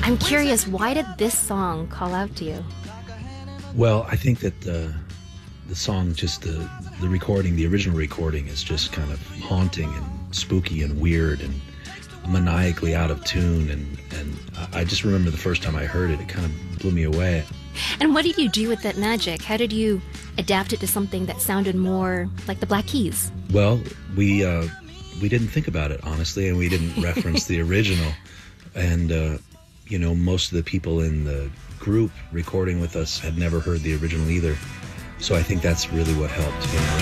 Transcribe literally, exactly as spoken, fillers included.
I'm curious, why did this song call out to you? Well, I think that uh, the song, just the the recording, the original recording, is just kind of haunting and spooky and weird and maniacally out of tune. And, and I just remember the first time I heard it, it kind of blew me away. And what did you do with that magic? How did you adapt it to something that sounded more like the Black Keys? Well, we uh, we didn't think about it, honestly, and we didn't reference the original. And, uh, you know, most of the people in the group recording with us had never heard the original either. So I think that's really what helped, you know.